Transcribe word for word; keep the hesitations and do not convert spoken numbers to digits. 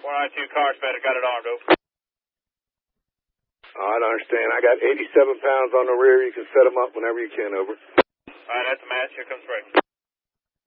one nine two Carlsbad, I got it armed, over. All right, I understand. I got eighty-seven pounds on the rear. You can set them up whenever you can, over. All right, that's a match. Here comes Ray.